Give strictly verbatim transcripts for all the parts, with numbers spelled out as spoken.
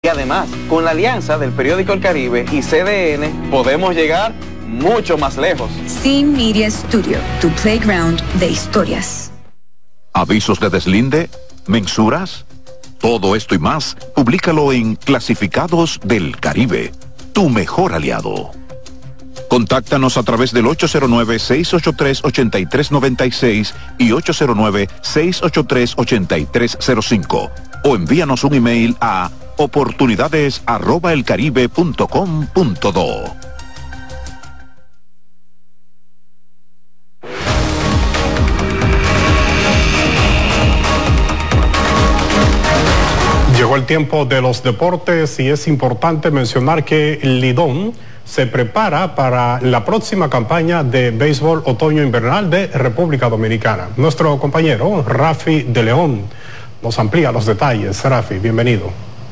Y además, con la alianza del periódico El Caribe y C D N, podemos llegar mucho más lejos. Scene Media Studio, tu playground de historias. ¿Avisos de deslinde? ¿Mensuras? Todo esto y más, públicalo en Clasificados del Caribe, tu mejor aliado. Contáctanos a través del ocho cero nueve, seis ocho tres, ocho tres nueve seis y ocho cero nueve, seis ocho tres, ocho tres cero cinco o envíanos un email a oportunidades arroba elcaribe punto com punto do. Llegó el tiempo de los deportes y es importante mencionar que Lidón se prepara para la próxima campaña de béisbol otoño-invernal de República Dominicana. Nuestro compañero Rafi de León nos amplía los detalles. Rafi, bienvenido.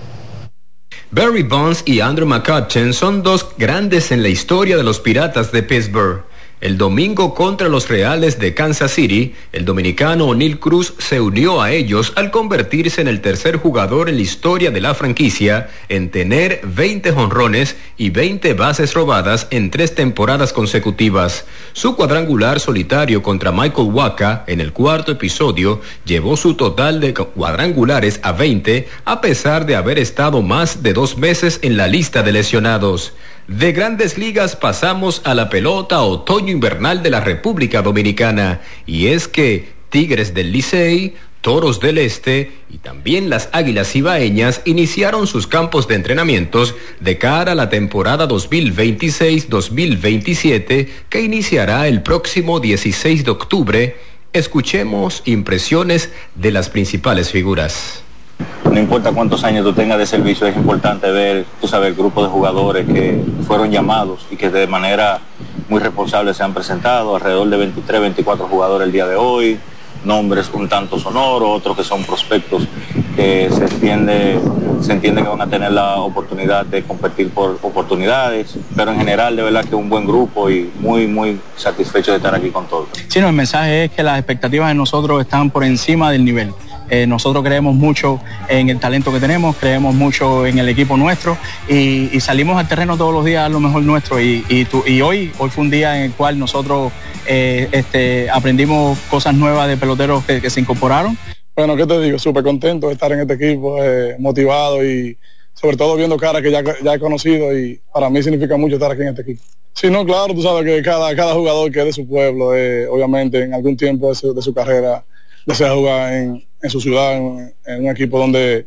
Barry Bonds y Andrew McCutchen son dos grandes en la historia de los Piratas de Pittsburgh. El domingo contra los Reales de Kansas City, el dominicano O'Neill Cruz se unió a ellos al convertirse en el tercer jugador en la historia de la franquicia en tener veinte jonrones y veinte bases robadas en tres temporadas consecutivas. Su cuadrangular solitario contra Michael Wacha en el cuarto episodio llevó su total de cuadrangulares a veinte, a pesar de haber estado más de dos meses en la lista de lesionados. De Grandes Ligas pasamos a la pelota otoño-invernal de la República Dominicana, y es que Tigres del Licey, Toros del Este y también las Águilas Ibaeñas iniciaron sus campos de entrenamientos de cara a la temporada dos mil veintiséis dos mil veintisiete, que iniciará el próximo dieciséis de octubre. Escuchemos impresiones de las principales figuras. No importa cuántos años tú tengas de servicio, es importante ver, tú sabes, el grupo de jugadores que fueron llamados y que de manera muy responsable se han presentado, alrededor de veintitrés, veinticuatro jugadores el día de hoy, nombres un tanto sonoros, otros que son prospectos que se entiende, se entiende que van a tener la oportunidad de competir por oportunidades, pero en general de verdad que un buen grupo y muy, muy satisfecho de estar aquí con todos. Sí, no, el mensaje es que las expectativas de nosotros están por encima del nivel. Eh, nosotros creemos mucho en el talento que tenemos, creemos mucho en el equipo nuestro y, y salimos al terreno todos los días a lo mejor nuestro y, y, tu, y hoy, hoy fue un día en el cual nosotros eh, este, aprendimos cosas nuevas de peloteros que, que se incorporaron. Bueno, ¿qué te digo? Súper contento de estar en este equipo, eh, motivado y sobre todo viendo caras que ya, ya he conocido y para mí significa mucho estar aquí en este equipo. Sí, no, claro, tú sabes que cada, cada jugador que es de su pueblo, eh, obviamente en algún tiempo de su, de su carrera desea jugar en, en su ciudad, en, en un equipo donde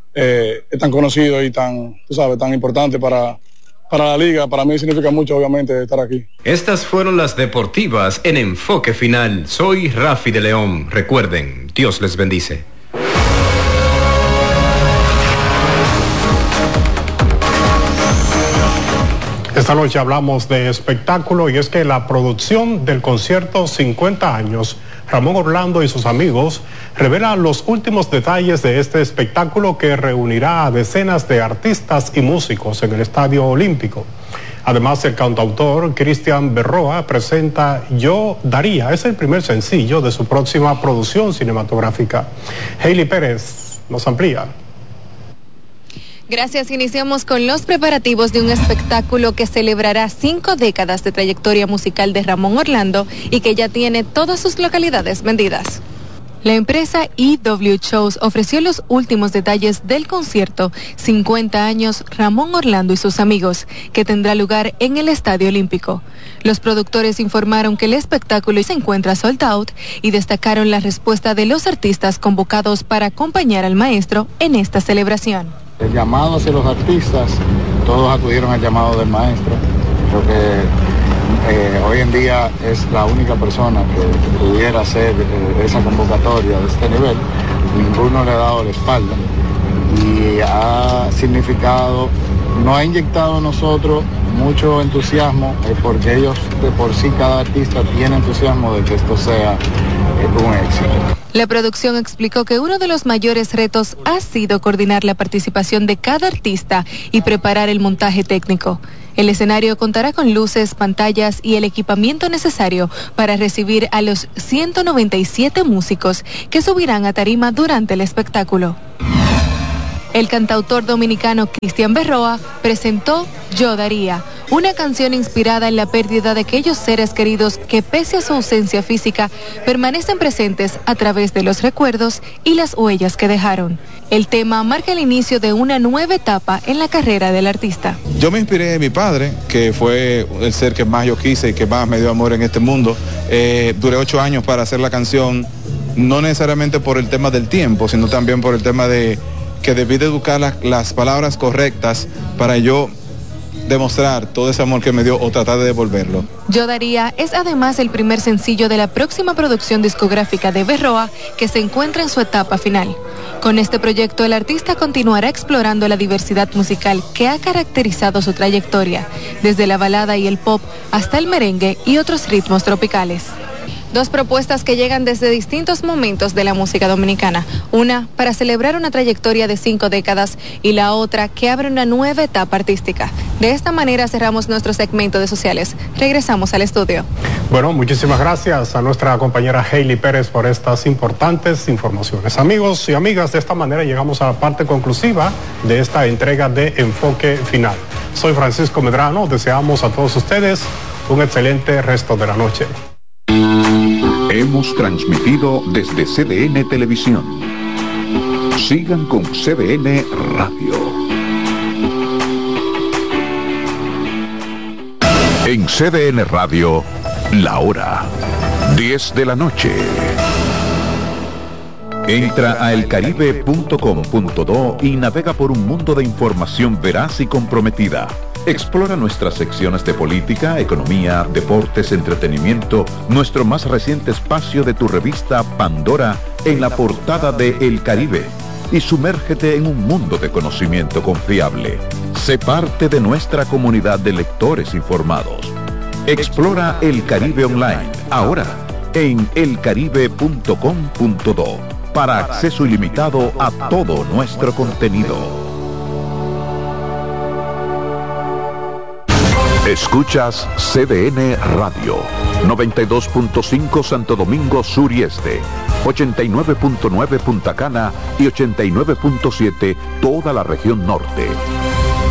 eh, es tan conocido y tan, tú sabes, tan importante para, para la liga. Para mí significa mucho, obviamente, estar aquí. Estas fueron las deportivas en Enfoque Final. Soy Rafi de León. Recuerden, Dios les bendice. Esta noche hablamos de espectáculo y es que la producción del concierto cincuenta años, Ramón Orlando y sus amigos, revela los últimos detalles de este espectáculo que reunirá a decenas de artistas y músicos en el Estadio Olímpico. Además, el cantautor Cristian Berroa presenta Yo Daría, es el primer sencillo de su próxima producción cinematográfica. Hailey Pérez nos amplía. Gracias. Iniciamos con los preparativos de un espectáculo que celebrará cinco décadas de trayectoria musical de Ramón Orlando y que ya tiene todas sus localidades vendidas. La empresa E W Shows ofreció los últimos detalles del concierto cincuenta años Ramón Orlando y sus amigos, que tendrá lugar en el Estadio Olímpico. Los productores informaron que el espectáculo se encuentra sold out y destacaron la respuesta de los artistas convocados para acompañar al maestro en esta celebración. El llamado hacia los artistas, todos acudieron al llamado del maestro. Creo que eh, hoy en día es la única persona que pudiera hacer eh, esa convocatoria de este nivel. Ninguno le ha dado la espalda y ha significado, no ha inyectado en nosotros mucho entusiasmo, eh, porque ellos de por sí, cada artista tiene entusiasmo de que esto sea eh, un éxito. La producción explicó que uno de los mayores retos ha sido coordinar la participación de cada artista y preparar el montaje técnico. El escenario contará con luces, pantallas y el equipamiento necesario para recibir a los ciento noventa y siete músicos que subirán a tarima durante el espectáculo. El cantautor dominicano Cristian Berroa presentó Yo Daría, una canción inspirada en la pérdida de aquellos seres queridos que, pese a su ausencia física, permanecen presentes a través de los recuerdos y las huellas que dejaron. El tema marca el inicio de una nueva etapa en la carrera del artista. Yo me inspiré de mi padre, que fue el ser que más yo quise y que más me dio amor en este mundo. Eh, duré ocho años para hacer la canción, no necesariamente por el tema del tiempo, sino también por el tema de que debí de buscar la, las palabras correctas para yo demostrar todo ese amor que me dio o tratar de devolverlo. Yo Daría es además el primer sencillo de la próxima producción discográfica de Berroa, que se encuentra en su etapa final. Con este proyecto, el artista continuará explorando la diversidad musical que ha caracterizado su trayectoria, desde la balada y el pop hasta el merengue y otros ritmos tropicales. Dos propuestas que llegan desde distintos momentos de la música dominicana. Una para celebrar una trayectoria de cinco décadas y la otra que abre una nueva etapa artística. De esta manera cerramos nuestro segmento de sociales. Regresamos al estudio. Bueno, muchísimas gracias a nuestra compañera Hailey Pérez por estas importantes informaciones. Amigos y amigas, de esta manera llegamos a la parte conclusiva de esta entrega de Enfoque Final. Soy Francisco Medrano, deseamos a todos ustedes un excelente resto de la noche. Hemos transmitido desde C D N Televisión. Sigan con C D N Radio. En C D N Radio, la hora diez de la noche. Entra a el caribe punto com punto do y navega por un mundo de información veraz y comprometida. Explora nuestras secciones de política, economía, deportes, entretenimiento, nuestro más reciente espacio de tu revista Pandora en la portada de El Caribe y sumérgete en un mundo de conocimiento confiable. Sé parte de nuestra comunidad de lectores informados. Explora El Caribe Online, ahora en el caribe punto com punto do, para acceso ilimitado a todo nuestro contenido. Escuchas C D N Radio, noventa y dos punto cinco Santo Domingo Sur y Este, ochenta y nueve punto nueve Punta Cana y ochenta y nueve punto siete toda la región norte.